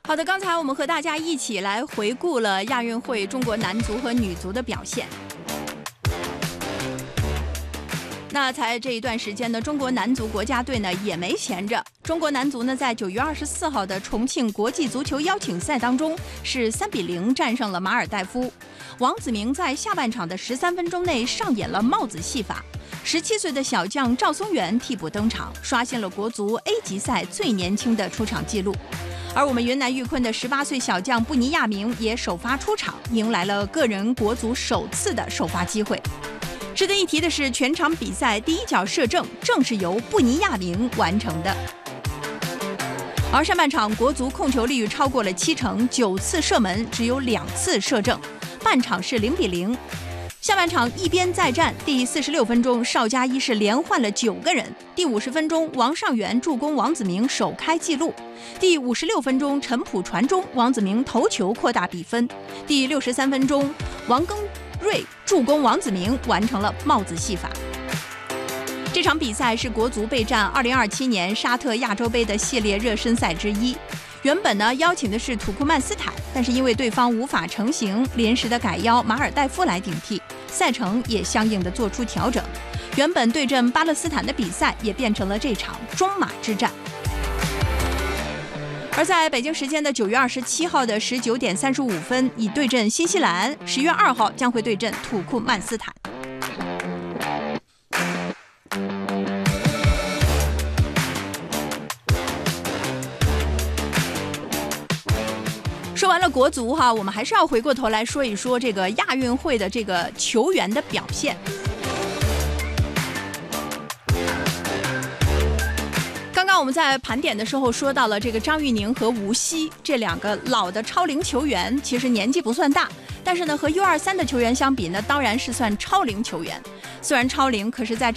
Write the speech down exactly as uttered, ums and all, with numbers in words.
好的，刚才我们和大家一起来回顾了亚运会中国男足和女足的表现。那在这一段时间呢，中国男足国家队呢也没闲着。中国男足呢在九月二十四号的重庆国际足球邀请赛当中是三比零战胜了马尔代夫。王子铭在下半场的十三分钟内上演了帽子戏法。十七岁的小将赵松元替补登场，刷新了国足 A 级赛最年轻的出场纪录。而我们云南玉坤的十八岁小将布尼亚明也首发出场，迎来了个人国足首次的首发机会。值得一提的是，全场比赛第一脚射正正是由布尼亚明完成的。而上半场国足控球率超过了七成，九次射门只有两次射正，半场是零比零。下半场一边再战，第四十六分钟邵佳一是连换了九个人，第五十分钟王上元助攻王子铭首开纪录，第五十六分钟陈普传中，王子铭头球扩大比分，第六十三分钟王庚瑞助攻王子铭完成了帽子戏法。这场比赛是国足备战二零二七年沙特亚洲杯的系列热身赛之一。原本呢邀请的是土库曼斯坦，但是因为对方无法成行，临时的改邀马尔代夫来顶替，赛程也相应的做出调整。原本对阵巴勒斯坦的比赛也变成了这场中马之战。而在北京时间的九月二十七号的十九点三十五分，以对阵新西兰；十月二号将会对阵土库曼斯坦。说完了国足哈，我们还是要回过头来说一说这个亚运会的这个球员的表现。刚刚我们在盘点的时候说到了这个张玉宁和吴曦这两个老的超龄球员，其实年纪不算大，但是呢和 U 二十三 的球员相比呢，当然是算超龄球员。虽然超龄，可是在这